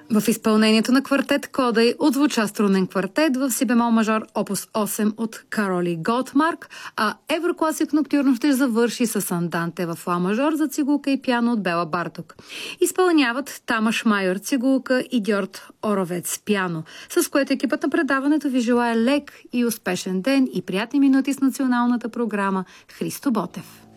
В изпълнението на квартет Кодай отзвуча струнен квартет в си бемол мажор опус 8 от Кароли Готмарк, а Еврокласик ноктюрно ще завърши с анданте в ла мажор за цигулка и пиано от Бела Барток. Изпълняват Тамаш Майор цигулка и Гьорд Оровец пиано, с което екипът на предаването ви желая лек и успешен ден и приятни минути с националната програма Христо Ботев.